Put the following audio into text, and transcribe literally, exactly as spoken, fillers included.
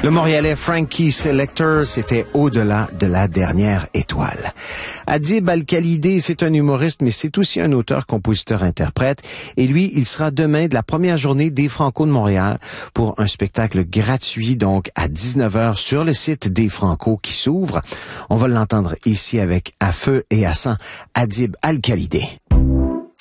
Le Montréalais Frankie Selector, c'était au-delà de la dernière étoile. Adib Al-Khalidé, c'est un humoriste, mais c'est aussi un auteur, compositeur, interprète. Et lui, il sera demain de la première journée des Franco de Montréal pour un spectacle gratuit, donc à dix-neuf heures sur le site des Franco qui s'ouvre. On va l'entendre ici avec À feu et à sang, Adib Al-Khalidé.